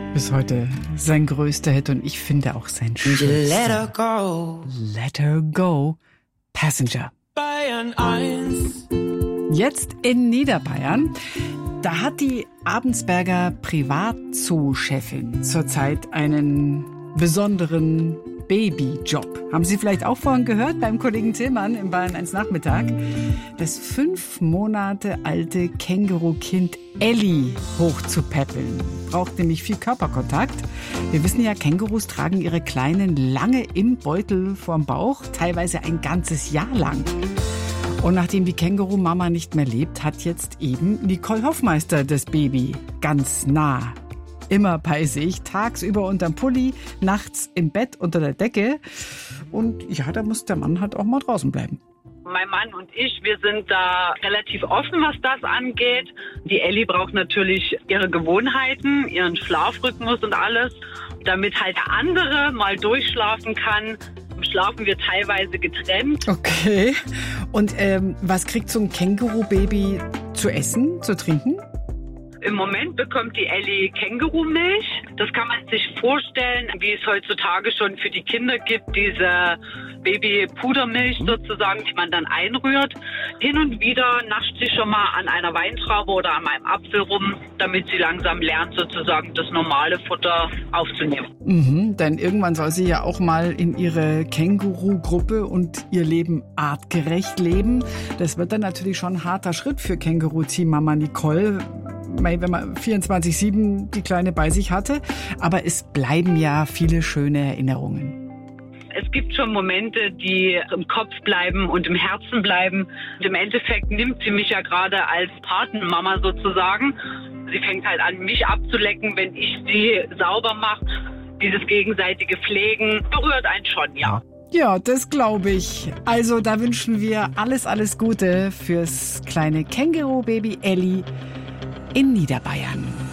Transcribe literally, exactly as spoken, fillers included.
Bis heute sein größter Hit und ich finde auch sein schönster. Let her go. Let her go. Passenger. Bayern eins. Jetzt in Niederbayern. Da hat die Abensberger Privatzoo-Chefin zurzeit einen besonderen Babyjob. Haben Sie vielleicht auch vorhin gehört beim Kollegen Tillmann im Bayern eins Nachmittag? Das fünf Monate alte Kängurukind Elli hochzupäppeln. Braucht nämlich viel Körperkontakt. Wir wissen ja, Kängurus tragen ihre Kleinen lange im Beutel vorm Bauch, teilweise ein ganzes Jahr lang. Und nachdem die Känguru-Mama nicht mehr lebt, hat jetzt eben Nicole Hoffmeister das Baby ganz nah. Immer bei sich, tagsüber unterm Pulli, nachts im Bett unter der Decke. Und ja, da muss der Mann halt auch mal draußen bleiben. Mein Mann und ich, wir sind da relativ offen, was das angeht. Die Elli braucht natürlich ihre Gewohnheiten, ihren Schlafrhythmus und alles. Damit halt der andere mal durchschlafen kann, schlafen wir teilweise getrennt. Okay. Und ähm, was kriegt so ein Känguru-Baby zu essen, zu trinken? Im Moment bekommt die Elli Kängurumilch. Das kann man sich vorstellen, wie es heutzutage schon für die Kinder gibt, diese Baby-Pudermilch sozusagen, die man dann einrührt. Hin und wieder nascht sie schon mal an einer Weintraube oder an einem Apfel rum, damit sie langsam lernt, sozusagen das normale Futter aufzunehmen. Mhm, denn irgendwann soll sie ja auch mal in ihre Känguru-Gruppe und ihr Leben artgerecht leben. Das wird dann natürlich schon ein harter Schritt für Känguru-Team-Mama Nicole, wenn man vierundzwanzig sieben die Kleine bei sich hatte. Aber es bleiben ja viele schöne Erinnerungen. Es gibt schon Momente, die im Kopf bleiben und im Herzen bleiben. Und im Endeffekt nimmt sie mich ja gerade als Patenmama sozusagen. Sie fängt halt an, mich abzulecken, wenn ich sie sauber mache. Dieses gegenseitige Pflegen berührt einen schon, ja. Ja, das glaube ich. Also da wünschen wir alles, alles Gute fürs kleine Känguru-Baby Elli in Niederbayern.